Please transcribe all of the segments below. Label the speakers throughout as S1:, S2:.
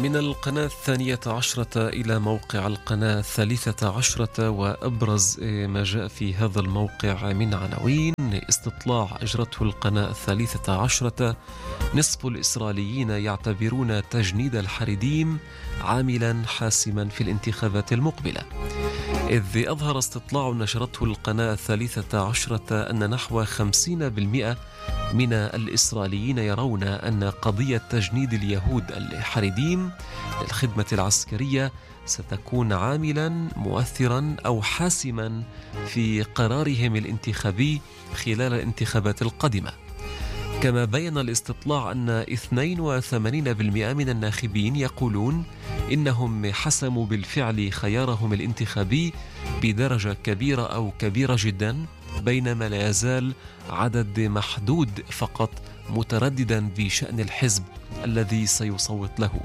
S1: من القناة 12 إلى موقع القناة 13، وأبرز ما جاء في هذا الموقع من عناوين: استطلاع أجرته القناة 13، نصف الإسرائيليين يعتبرون تجنيد الحريديم عاملا حاسما في الانتخابات المقبلة. إذ أظهر استطلاع نشرته القناة 13 أن نحو 50% من الإسرائيليين يرون أن قضية تجنيد اليهود الحريديم للخدمة العسكرية ستكون عاملا مؤثرا أو حاسما في قرارهم الانتخابي خلال الانتخابات القادمة. كما بين الاستطلاع أن 82% من الناخبين يقولون إنهم حسموا بالفعل خيارهم الانتخابي بدرجة كبيرة أو كبيرة جدا، بينما لا يزال عدد محدود فقط مترددا بشأن الحزب الذي سيصوت له.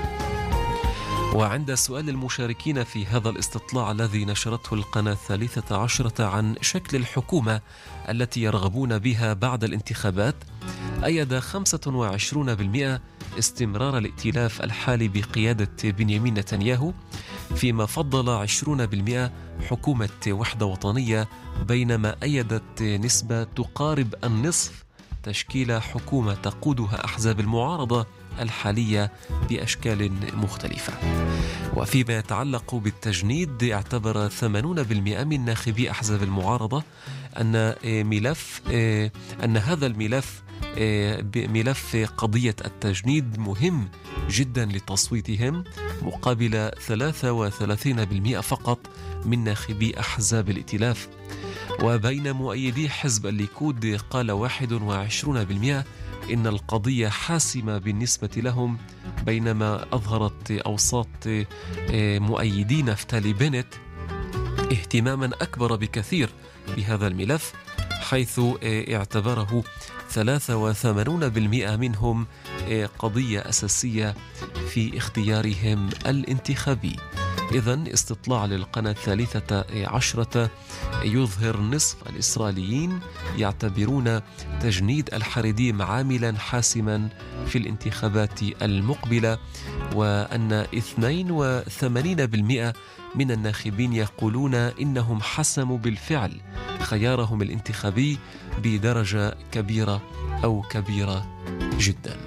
S1: وعند سؤال المشاركين في هذا الاستطلاع الذي نشرته القناة 13 عن شكل الحكومة التي يرغبون بها بعد الانتخابات، أيد 25% استمرار الائتلاف الحالي بقيادة بنيامين نتنياهو، فيما فضل 20% حكومة وحدة وطنية، بينما أيدت نسبة تقارب النصف تشكيل حكومة تقودها أحزاب المعارضة الحالية بأشكال مختلفة. وفيما يتعلق بالتجنيد، اعتبر 80% من ناخبي أحزاب المعارضة أن هذا الملف ملف قضية التجنيد مهم جدا لتصويتهم، مقابل 33% فقط من ناخبي أحزاب الائتلاف. وبين مؤيدي حزب الليكود قال 21% إن القضية حاسمة بالنسبة لهم، بينما أظهرت أوساط مؤيدي نفتالي بنت اهتماما أكبر بكثير بهذا الملف، حيث اعتبره 83% منهم قضية أساسية في اختيارهم الانتخابي. إذن استطلاع للقناة 13 يظهر نصف الإسرائيليين يعتبرون تجنيد الحريديم عاملا حاسما في الانتخابات المقبلة، وأن 82% من الناخبين يقولون إنهم حسموا بالفعل خيارهم الانتخابي بدرجة كبيرة أو كبيرة جدا.